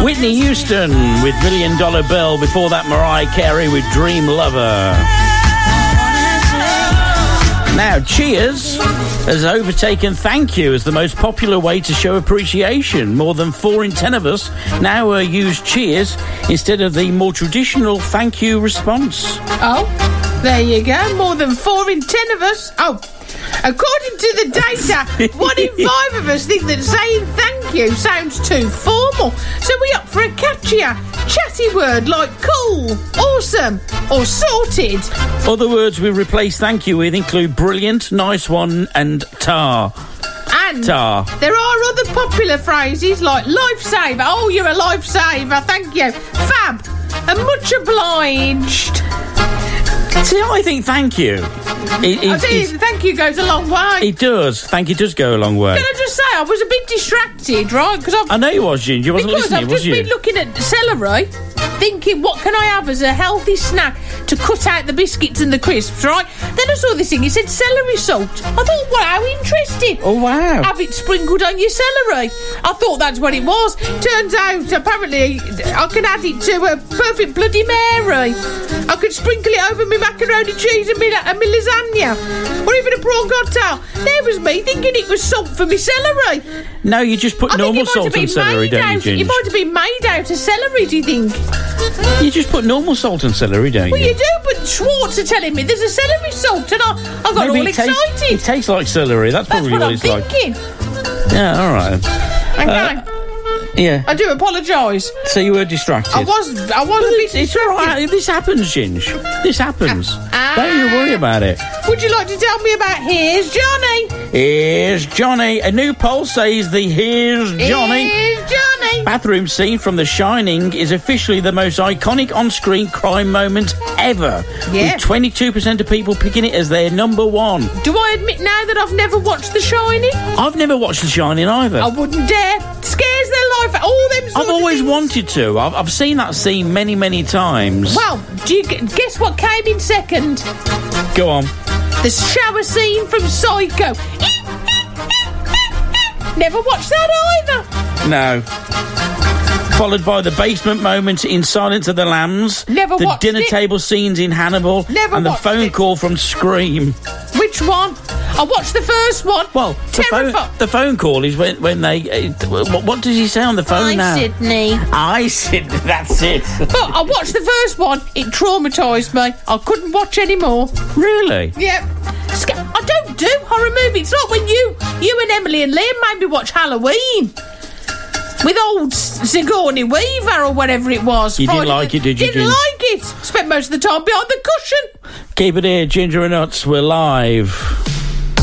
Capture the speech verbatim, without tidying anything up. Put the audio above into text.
Whitney Houston with Million Dollar Bill. Before that, Mariah Carey with Dream Lover. Now, Cheers has overtaken Thank You as the most popular way to show appreciation. More than four in ten of us now uh, use Cheers instead of the more traditional Thank You response. Oh, there you go. More than four in ten of us. Oh, according to the data, one in five of us think that saying thank you sounds too formal. So we opt for a catchier, chatty word like cool, awesome, or sorted. Other words we replace thank you with include brilliant, nice one, and tar. And tar. There are other popular phrases like lifesaver. Oh, you're a lifesaver, thank you. Fab, and much obliged. See, I think thank you. It, it, I tell you, thank you goes a long way. It does. Thank you does go a long way. Can I just say, I was a bit distracted, right? Because I know you was, Ginger. You wasn't because listening, I've was just you? been looking at celery, thinking, what can I have as a healthy snack to cut out the biscuits and the crisps, right? Then I saw this thing, it said celery salt. I thought, wow, how interesting. Oh, wow. Have it sprinkled on your celery. I thought that's what it was. Turns out, apparently, I can add it to a perfect Bloody Mary. I could sprinkle it over my macaroni cheese and my, and my lasagna. Or even a prawn cocktail. There was me thinking it was salt for my celery. No, you just put I normal salt on celery, don't you, out, Ginger? It might have been made out of celery, do you think? You just put normal salt on celery, don't Well, you? you do, but Schwartz are telling me there's a celery salt, and I, I got Maybe all it tastes- excited. It tastes like celery. That's That's probably what what, I'm it's thinking. like. Yeah, all right. Okay. Uh, yeah. I do apologise. So you were distracted. I was, I was a bit It's all right. This happens, Ginge. This happens. Ah. Don't you worry about it. Would you like to tell me about Here's Johnny? Here's Johnny. A new poll says the Here's Johnny Here's Johnny. bathroom scene from The Shining is officially the most iconic on-screen crime moment ever. Yeah. With twenty-two percent of people picking it as their number one. Do I admit now that I've never watched The Shining? I've never watched The Shining either. I wouldn't dare. Scares their life out. All them sort I've of always things. wanted to. I've, I've seen that scene many, many times. Well, do you g- guess what came in second? Go on. The shower scene from Psycho. Never watched that either. No. Followed by the basement moment in Silence of the Lambs. Never the watched dinner it. table scenes in Hannibal. Never And the watched phone it. call from Scream. Which one? I watched the first one. Well, the phone, Terrifi- the phone call is when, when they... Uh, what, what does he say on the phone Hi, now? Sydney. I Sydney, that's it. But I watched the first one. It traumatised me. I couldn't watch anymore. Really? Yep. Sca- I don't do horror movies. It's like when you, you and Emily and Liam made me watch Halloween. With old Sigourney Weaver or whatever it was. You didn't Friday like the- it, did you, Didn't Ginger? like it. Spent most of the time behind the cushion. Keep it here, Ginger and Nuts. We're live.